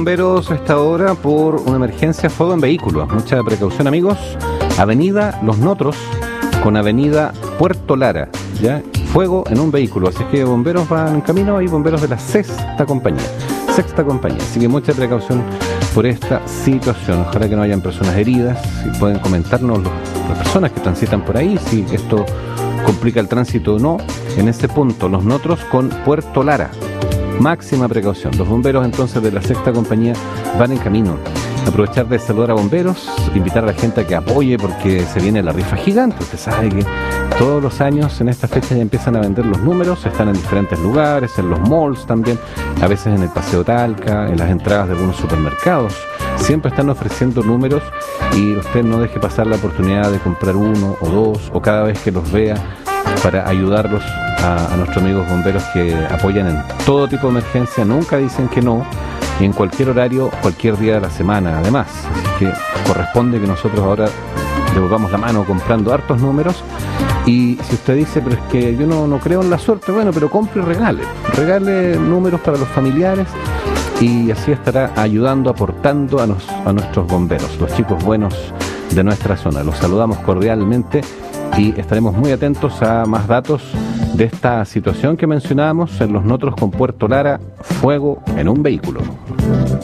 bomberos a esta hora por una emergencia, fuego en vehículos. Mucha precaución, amigos. Avenida Los Notros con avenida Puerto Lara, ¿ya? Fuego en un vehículo, así que bomberos van en camino, hay bomberos de la sexta compañía, así que mucha precaución por esta situación. Ojalá que no hayan personas heridas, si pueden comentarnos las personas que transitan por ahí, si esto complica el tránsito o no. En este punto, Los Notros con Puerto Lara, máxima precaución. Los bomberos entonces de la sexta compañía van en camino. Aprovechar de saludar a bomberos, invitar a la gente a que apoye porque se viene la rifa gigante. Usted sabe que todos los años en esta fecha ya empiezan a vender los números, están en diferentes lugares, en los malls también, a veces en el Paseo Talca, en las entradas de algunos supermercados. Siempre están ofreciendo números y usted no deje pasar la oportunidad de comprar uno o dos o cada vez que los vea para ayudarlos a nuestros amigos bomberos que apoyan en todo tipo de emergencia, nunca dicen que no. Y en cualquier horario, cualquier día de la semana, además. Así que corresponde que nosotros ahora devolvamos la mano comprando hartos números. Y si usted dice, pero es que yo no creo en la suerte, bueno, pero compre y regale números para los familiares y así estará ayudando, aportando a nuestros bomberos, los chicos buenos de nuestra zona. Los saludamos cordialmente y estaremos muy atentos a más datos de esta situación que mencionábamos en Los Notros con Puerto Lara, fuego en un vehículo.